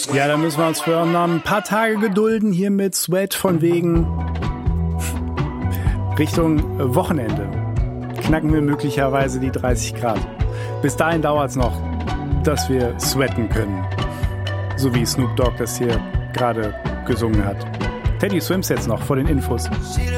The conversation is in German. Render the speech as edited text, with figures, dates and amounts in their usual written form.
Ja, da müssen wir uns für noch ein paar Tage gedulden hier mit Sweat von wegen Richtung Wochenende. Knacken wir möglicherweise die 30 Grad. Bis dahin dauert es noch, dass wir sweaten können. So wie Snoop Dogg das hier gerade gesungen hat. Teddy Swims jetzt noch vor den Infos.